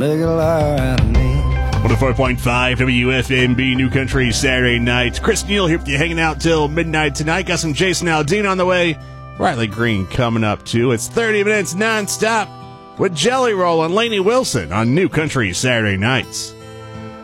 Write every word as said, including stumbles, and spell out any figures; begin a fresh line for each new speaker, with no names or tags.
Make a liar out of me.
one oh four point five W F M B New Country Saturday night. Chris Neal here with you, hanging out till midnight tonight. Got some Jason Aldean on the way. Riley Green coming up too. It's thirty minutes nonstop with Jelly Roll and Lainey Wilson on New Country Saturday nights.